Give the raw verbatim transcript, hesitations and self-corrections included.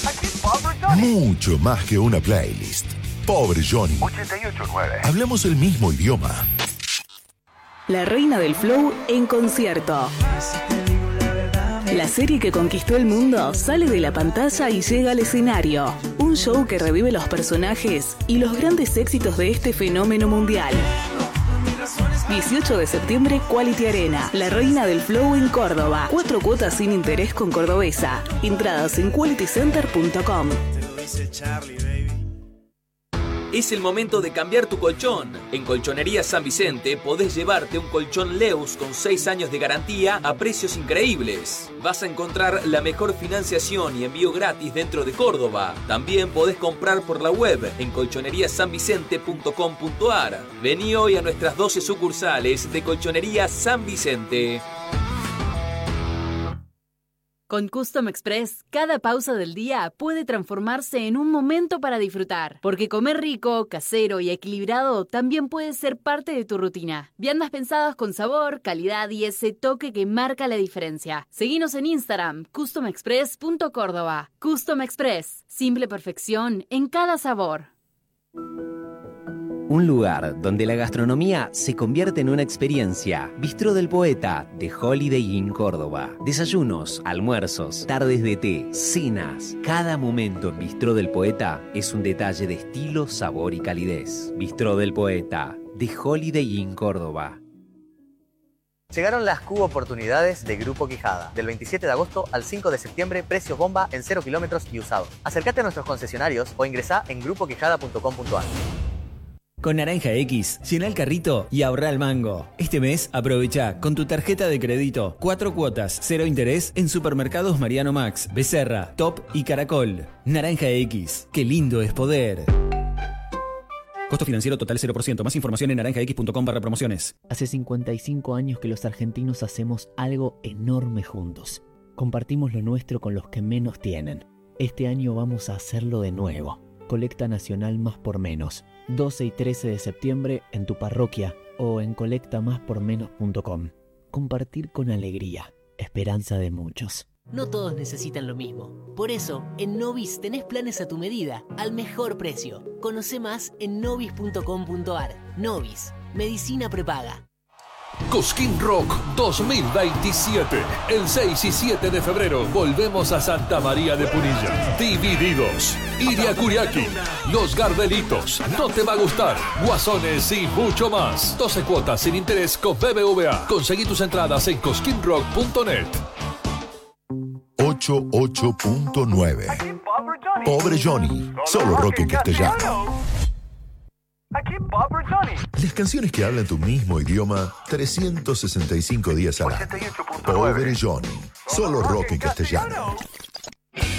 Mucho más que una playlist. Pobre Johnny. ochenta y ocho nueve. Hablamos el mismo idioma. La reina del flow en concierto. La serie que conquistó el mundo sale de la pantalla y llega al escenario. Un show que revive los personajes y los grandes éxitos de este fenómeno mundial. dieciocho de septiembre, Quality Arena. La reina del flow en Córdoba. Cuatro cuotas sin interés con Cordobesa. Entradas en quality center punto com. Es el momento de cambiar tu colchón. En Colchonería San Vicente podés llevarte un colchón Leus con seis años de garantía a precios increíbles. Vas a encontrar la mejor financiación y envío gratis dentro de Córdoba. También podés comprar por la web en colchonería san vicente punto com punto a r. Vení hoy a nuestras doce sucursales de Colchonería San Vicente. Con Custom Express, cada pausa del día puede transformarse en un momento para disfrutar. Porque comer rico, casero y equilibrado también puede ser parte de tu rutina. Viandas pensadas con sabor, calidad y ese toque que marca la diferencia. Seguinos en Instagram, custom express punto córdoba. Custom Express, simple perfección en cada sabor. Un lugar donde la gastronomía se convierte en una experiencia. Bistró del Poeta, de Holiday Inn Córdoba. Desayunos, almuerzos, tardes de té, cenas. Cada momento en Bistró del Poeta es un detalle de estilo, sabor y calidez. Bistró del Poeta, de Holiday Inn Córdoba. Llegaron las Cubo Oportunidades de Grupo Quijada. Del veintisiete de agosto al cinco de septiembre, precios bomba en cero kilómetros y usado. Acércate a nuestros concesionarios o ingresá en grupo quijada punto com punto a r. Con Naranja X, llena el carrito y ahorra el mango. Este mes, aprovecha con tu tarjeta de crédito cuatro cuotas, cero interés en supermercados Mariano Max, Becerra, Top y Caracol. Naranja X, qué lindo es poder. Costo financiero total cero por ciento. Más información en naranja x punto com barra promociones. Hace cincuenta y cinco años que los argentinos hacemos algo enorme juntos. Compartimos lo nuestro con los que menos tienen. Este año vamos a hacerlo de nuevo. Colecta Nacional Más por Menos. doce y trece de septiembre en tu parroquia o en colecta más por menos punto com. Compartir con alegría. Esperanza de muchos. No todos necesitan lo mismo. Por eso, en Novis tenés planes a tu medida, al mejor precio. Conoce más en novis punto com punto a r. Novis, medicina prepaga. Cosquín Rock dos mil veintisiete. El seis y siete de febrero volvemos a Santa María de Punilla. Divididos, Iria Kuriaki, Los Gardelitos, No Te Va a Gustar, Guasones y mucho más. doce cuotas sin interés con B B V A. Conseguí tus entradas en cosquín rock punto net. ochenta y ocho punto nueve. Pobre Johnny. Solo rock en castellano. Aquí Pobre Johnny. Las canciones que hablan tu mismo idioma trescientos sesenta y cinco días al año. Pobre Johnny. Solo rock en castellano.